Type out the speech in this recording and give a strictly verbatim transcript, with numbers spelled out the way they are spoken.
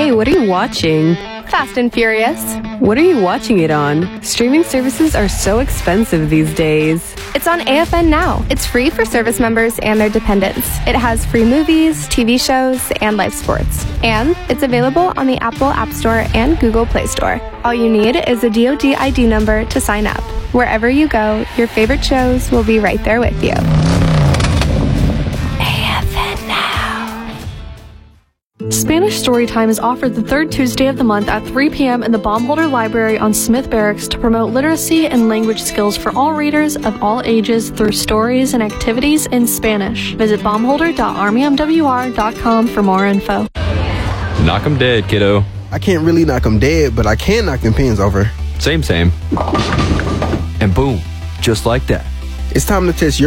Hey, what are you watching? Fast and Furious. What are you watching it on? Streaming services are so expensive these days. It's on A F N now. It's free for service members and their dependents. It has free movies, T V shows, and live sports. And it's available on the Apple App Store and Google Play Store. All you need is a D O D I D number to sign up. Wherever you go, your favorite shows will be right there with you. Spanish Storytime is offered the third Tuesday of the month at three p.m. in the Baumholder Library on Smith Barracks to promote literacy and language skills for all readers of all ages through stories and activities in Spanish. Visit baumholder dot army m w r dot com for more info. Knock 'em dead, kiddo. I can't really knock 'em dead, but I can knock them pins over. Same, same. And boom, just like that. It's time to test your